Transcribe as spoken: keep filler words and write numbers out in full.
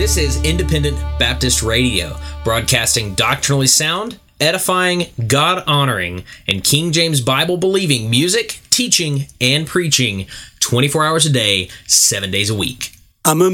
This is Independent Baptist Radio, broadcasting doctrinally sound, edifying, God-honoring, and King James Bible-believing music, teaching, and preaching twenty-four hours a day, seven days a week. I'm a